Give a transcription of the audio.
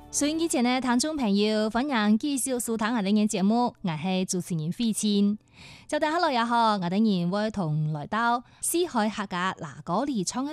所以以前呢，聽眾朋友歡迎繼續收聽我哋嘅節目，我係主持人費清。就大家樂也好，我哋人會同來到四海客家拿歌里唱